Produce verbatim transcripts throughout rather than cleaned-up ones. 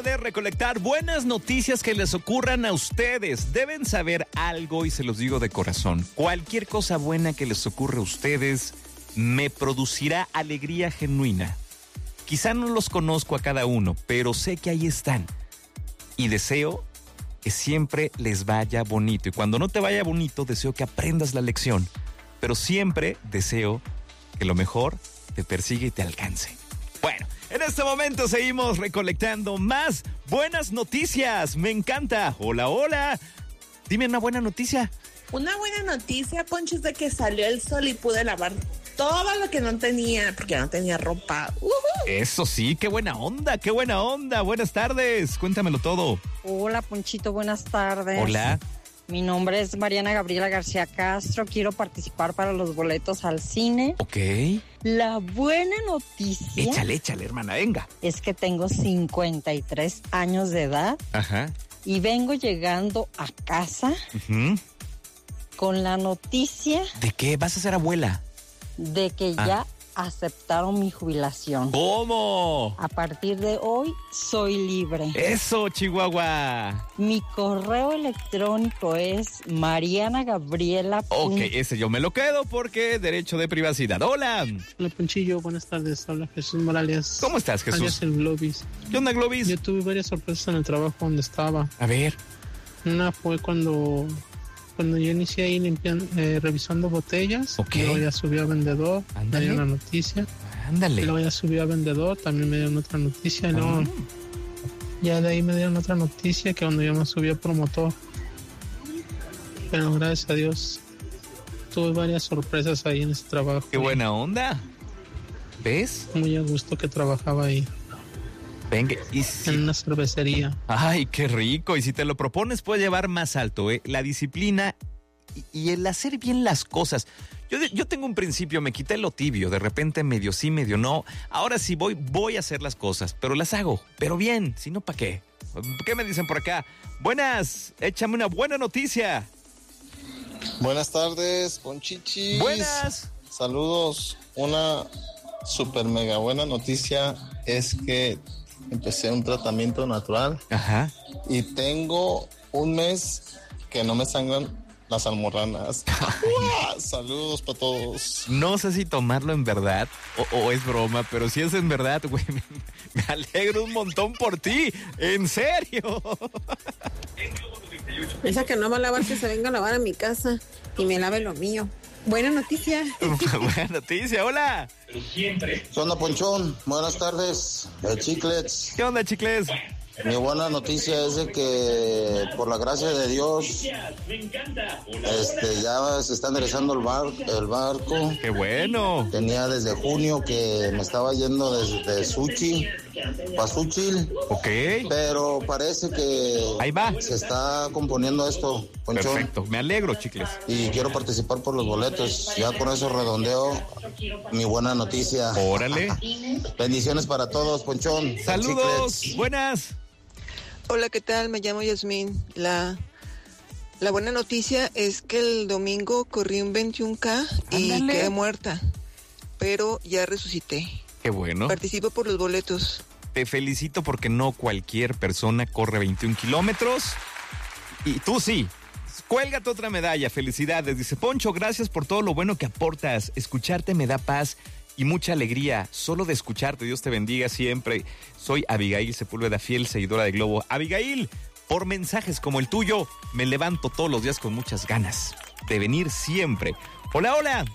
de recolectar buenas noticias que les ocurran a ustedes. Deben saber algo y se los digo de corazón. Cualquier cosa buena que les ocurra a ustedes me producirá alegría genuina. Quizá no los conozco a cada uno, pero sé que ahí están. Y deseo que siempre les vaya bonito. Y cuando no te vaya bonito, deseo que aprendas la lección. Pero siempre deseo que lo mejor te persiga y te alcance. Bueno, en este momento seguimos recolectando más buenas noticias. Me encanta. Hola, hola. Dime una buena noticia. Una buena noticia, Poncho, es de que salió el sol y pude lavar todo lo que no tenía, porque no tenía ropa. Uh-huh. Eso sí, qué buena onda, qué buena onda. Buenas tardes, cuéntamelo todo. Hola, Ponchito, buenas tardes. Hola. Mi nombre es Mariana Gabriela García Castro. Quiero participar para los boletos al cine. Ok. La buena noticia... Échale, échale, hermana, venga. Es que tengo cincuenta y tres años de edad. Ajá. Y vengo llegando a casa uh-huh. con la noticia... ¿De qué? ¿Vas a ser abuela? De que ah. ya aceptaron mi jubilación. ¿Cómo? A partir de hoy soy libre. Eso, Chihuahua. Mi correo electrónico es Mariana Gabriela. Ok, ese yo me lo quedo porque derecho de privacidad. Hola. Hola, Ponchillo, buenas tardes. Habla Jesús Morales. ¿Cómo estás, Jesús? Alias el Globis. ¿Qué onda, Globis? Yo tuve varias sorpresas en el trabajo donde estaba. A ver. Una fue cuando... Cuando yo inicié ahí limpiando, eh, revisando botellas, ok. Luego ya subí a vendedor, Ándale. me dieron una noticia. Ándale. Luego ya subí a vendedor, también me dieron otra noticia. Y luego, uh-huh. ya de ahí me dieron otra noticia que cuando yo me subí a promotor. Pero gracias a Dios, tuve varias sorpresas ahí en ese trabajo. Qué buena onda. ¿Ves? Muy a gusto que trabajaba ahí. Venga, y si... en una cervecería. Ay, qué rico. Y si te lo propones, puedes llevar más alto, ¿eh? La disciplina y, y el hacer bien las cosas. Yo, yo tengo un principio, me quité lo tibio, de repente medio sí, medio no. Ahora sí voy, voy a hacer las cosas, pero las hago, pero bien, si no, ¿para qué? ¿Qué me dicen por acá? Buenas, échame una buena noticia. Buenas tardes, Ponchichis. Buenas. Saludos. Una super mega buena noticia es que empecé un tratamiento natural. Ajá. Y tengo un mes que no me sangran las almorranas. Saludos para todos. No sé si tomarlo en verdad o, o es broma, pero si es en verdad, güey, me, me alegro un montón por ti. En serio. Esa que no va a lavar, que se venga a lavar a mi casa y me lave lo mío. Buena noticia. Buena noticia, hola. ¿Qué onda, Ponchón? Buenas tardes, de Chiclets. ¿Qué onda, Chicles? Mi buena noticia es de que, por la gracia de Dios, este, ya se está enderezando el, bar, el barco. ¡Qué bueno! Tenía desde junio que me estaba yendo desde Suchi, Pasuchil. Ok. Pero parece que ahí va. Se está componiendo esto, Ponchón. Perfecto, me alegro, Chicles. Y quiero participar por los boletos. Ya con eso redondeo mi buena noticia. Órale. Bendiciones para todos, Ponchón. Saludos, Chiclets. Buenas. Hola, ¿qué tal? Me llamo Yasmín. La, la buena noticia es que el domingo corrí un veintiuno K y Ándale. quedé muerta, pero ya resucité. Qué bueno. Participo por los boletos. Te felicito porque no cualquier persona corre veintiún kilómetros y tú sí. Cuélgate otra medalla, felicidades. Dice Poncho, gracias por todo lo bueno que aportas. Escucharte me da paz y mucha alegría, solo de escucharte. Dios te bendiga siempre. Soy Abigail Sepúlveda, fiel seguidora de Globo. Abigail, por mensajes como el tuyo, me levanto todos los días con muchas ganas de venir siempre. Hola, hola.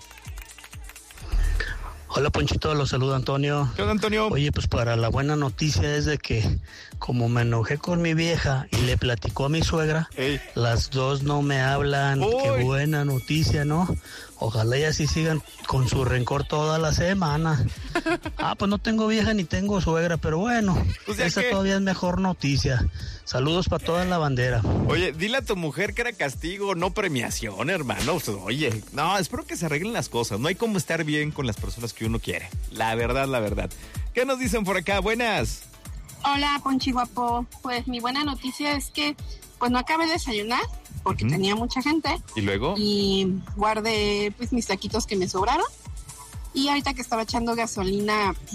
Hola, Ponchito, los saluda Antonio. ¿Qué onda, Antonio? Oye, pues para la buena noticia es de que como me enojé con mi vieja y le platicó a mi suegra, Ey. las dos no me hablan. Uy. Qué buena noticia, ¿no? Ojalá y así sigan con su rencor toda la semana. Ah, pues no tengo vieja ni tengo suegra, pero bueno, Pues ya esa que- todavía es mejor noticia. Saludos para toda la bandera. Oye, dile a tu mujer que era castigo, no premiación, hermano. Oye, no, espero que se arreglen las cosas. No hay como estar bien con las personas que uno quiere. La verdad, la verdad. ¿Qué nos dicen por acá? Buenas. Hola, Ponchi guapo. Pues mi buena noticia es que pues no acabé de desayunar porque Ujú. tenía mucha gente ¿Y luego? y guardé pues mis taquitos que me sobraron. Y ahorita que estaba echando gasolina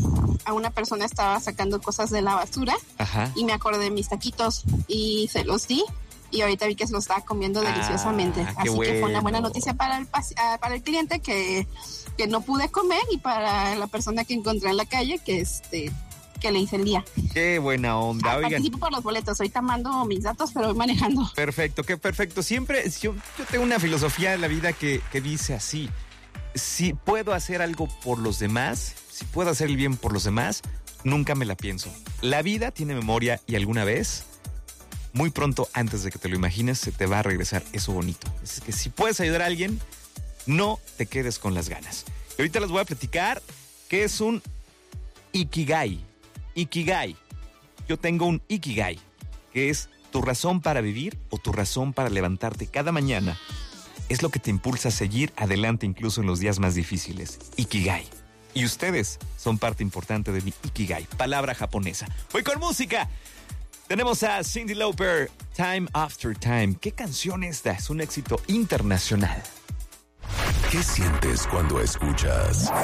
a una persona estaba sacando cosas de la basura. Ajá. Y me acordé de mis taquitos y se los di. Y ahorita vi que se lo estaba comiendo deliciosamente. Ah, Así bueno. que fue una buena noticia para el, para el cliente que, que no pude comer y para la persona que encontré en la calle que este que le hice el día. Qué buena onda. Ah, Oigan. participo por los boletos. Ahorita mando mis datos, pero voy manejando. Perfecto, qué perfecto. Siempre, yo, yo tengo una filosofía en la vida que, que dice así. Si puedo hacer algo por los demás, si puedo hacer el bien por los demás, nunca me la pienso. La vida tiene memoria y alguna vez, muy pronto, antes de que te lo imagines, se te va a regresar eso bonito. Es que si puedes ayudar a alguien, no te quedes con las ganas. Y ahorita les voy a platicar qué es un Ikigai. Ikigai. Yo tengo un Ikigai, que es tu razón para vivir o tu razón para levantarte cada mañana. Es lo que te impulsa a seguir adelante incluso en los días más difíciles. Ikigai. Y ustedes son parte importante de mi Ikigai, palabra japonesa. Voy con música. Tenemos a Cyndi Lauper, Time After Time. ¿Qué canción esta? Es un éxito internacional. ¿Qué sientes cuando escuchas